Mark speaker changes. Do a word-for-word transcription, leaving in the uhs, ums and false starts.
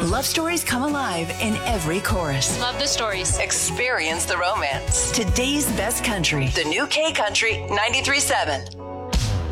Speaker 1: Love stories come alive in every chorus.
Speaker 2: Love the stories.
Speaker 1: Experience the romance. Today's best country. The new K Country ninety-three point seven.